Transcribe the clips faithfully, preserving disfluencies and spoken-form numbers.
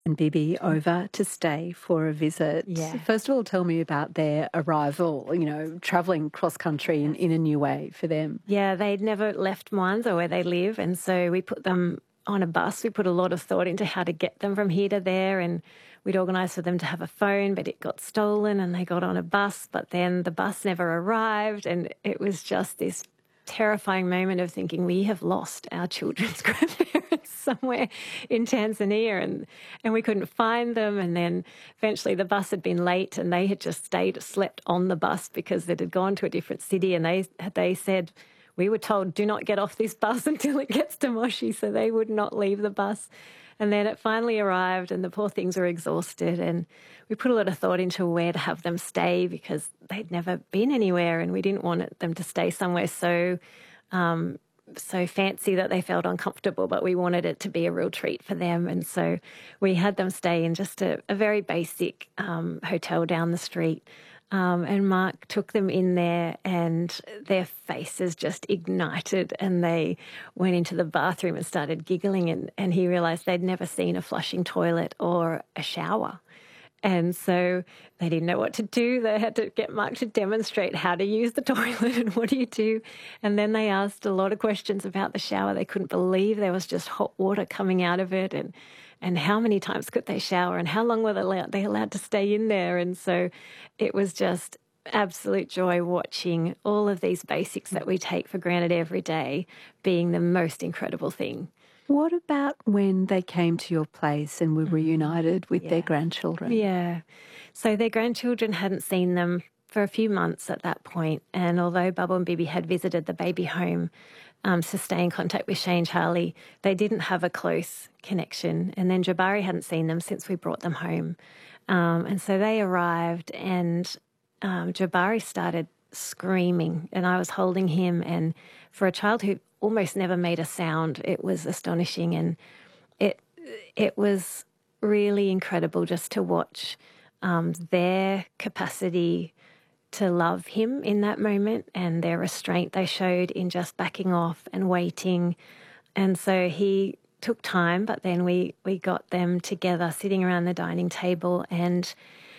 and Bibi over to stay for a visit. Yeah. First of all, tell me about their arrival, you know, travelling cross country in, in a new way for them. Yeah, they'd never left Mwanza where they live, and so we put them on a bus. We put a lot of thought into how to get them from here to there, and we'd organised for them to have a phone, but it got stolen and they got on a bus, but then the bus never arrived, and it was just this terrifying moment of thinking we have lost our children's grandparents somewhere in Tanzania, and and we couldn't find them. And then eventually the bus had been late and they had just stayed, slept on the bus because it had gone to a different city, and they they said, we were told, do not get off this bus until it gets to Moshi, so they would not leave the bus. And then it finally arrived and the poor things were exhausted, and we put a lot of thought into where to have them stay because they'd never been anywhere, and we didn't want them to stay somewhere so um, so fancy that they felt uncomfortable, but we wanted it to be a real treat for them. And so we had them stay in just a, a very basic um, hotel down the street. Um, and Mark took them in there and their faces just ignited, and they went into the bathroom and started giggling, and, and he realised they'd never seen a flushing toilet or a shower. And so they didn't know what to do. They had to get Mark to demonstrate how to use the toilet and what do you do. And then they asked a lot of questions about the shower. They couldn't believe there was just hot water coming out of it, and and how many times could they shower, and how long were they allowed, they allowed to stay in there. And so it was just absolute joy watching all of these basics that we take for granted every day being the most incredible thing. What about when they came to your place and were reunited with Yeah. their grandchildren? Yeah. So their grandchildren hadn't seen them for a few months at that point, and although Babu and Bibi had visited the baby home um, to stay in contact with Shane Charlie, they didn't have a close connection. And then Jabari hadn't seen them since we brought them home. Um, and so they arrived, and um, Jabari started screaming, and I was holding him, and for a child who almost never made a sound, it was astonishing, and it it was really incredible just to watch um, their capacity to love him in that moment, and their restraint they showed in just backing off and waiting. And so he took time, but then we, we got them together sitting around the dining table, and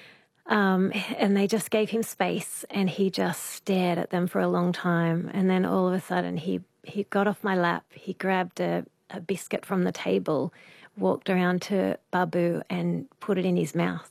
um, and they just gave him space, and he just stared at them for a long time. And then all of a sudden he, he got off my lap, he grabbed a, a biscuit from the table, walked around to Babu and put it in his mouth.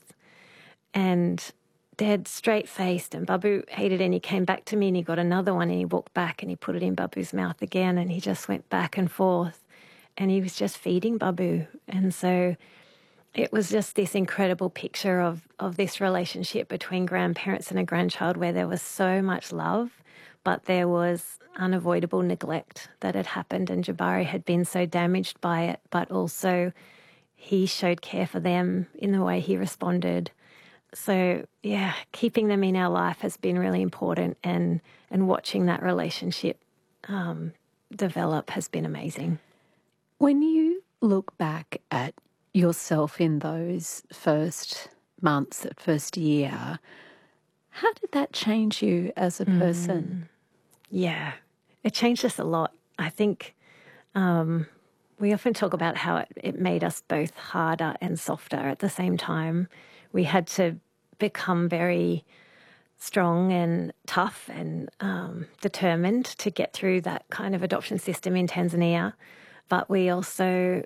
And dead straight-faced, and Babu ate it, and he came back to me and he got another one and he walked back and he put it in Babu's mouth again, and he just went back and forth, and he was just feeding Babu. And so it was just this incredible picture of, of this relationship between grandparents and a grandchild where there was so much love, but there was unavoidable neglect that had happened, and Jabari had been so damaged by it, but also he showed care for them in the way he responded. So, yeah, keeping them in our life has been really important, and, and watching that relationship um, develop has been amazing. When you look back at yourself in those first months, that first year, how did that change you as a person? Mm. Yeah, it changed us a lot. I think um, we often talk about how it, it made us both harder and softer at the same time. We had to become very strong and tough and um, determined to get through that kind of adoption system in Tanzania. But we also,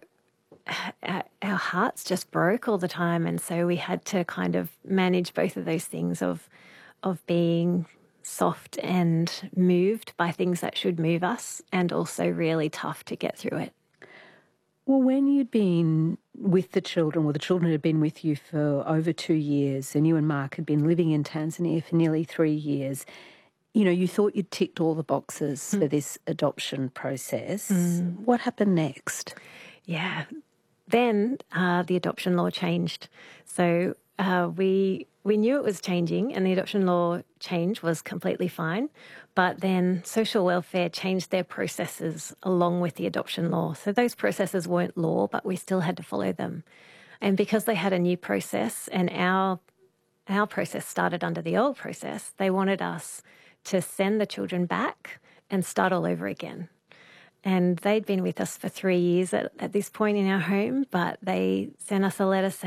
our hearts just broke all the time. And so we had to kind of manage both of those things of, of being soft and moved by things that should move us, and also really tough to get through it. Well, when you'd been with the children, well, the children had been with you for over two years, and you and Mark had been living in Tanzania for nearly three years, you know, you thought you'd ticked all the boxes mm. for this adoption process. Mm. What happened next? Yeah. Then uh, the adoption law changed. So uh, we we knew it was changing, and the adoption law change was completely fine. But then social welfare changed their processes along with the adoption law. So those processes weren't law, but we still had to follow them. And because they had a new process, and our our process started under the old process, they wanted us to send the children back and start all over again. And they'd been with us for three years at, at this point in our home, but they sent us a letter saying,